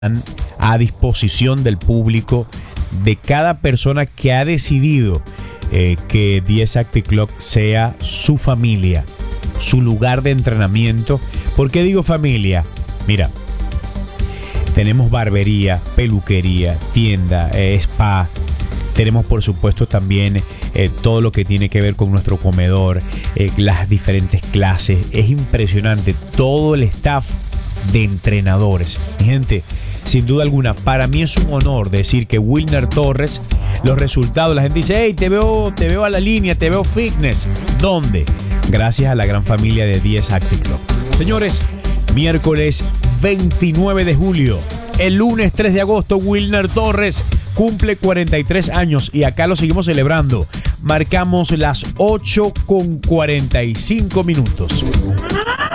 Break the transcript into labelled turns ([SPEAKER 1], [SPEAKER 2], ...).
[SPEAKER 1] a disposición del público, de cada persona que ha decidido que 10 Active Club sea su familia, su lugar de entrenamiento. ¿Por qué digo familia? Mira, tenemos barbería, peluquería, tienda, spa. Tenemos por supuesto también todo lo que tiene que ver con nuestro comedor, las diferentes clases. Es impresionante todo el staff de entrenadores. Gente, sin duda alguna, para mí es un honor decir que Wilner Torres, los resultados, la gente dice, hey, te veo a la línea, te veo fitness. ¿Dónde? Gracias a la gran familia de 10 Active Club. Señores, miércoles 29 de julio, el lunes 3 de agosto, Wilner Torres cumple 43 años y acá lo seguimos celebrando. Marcamos las 8:45.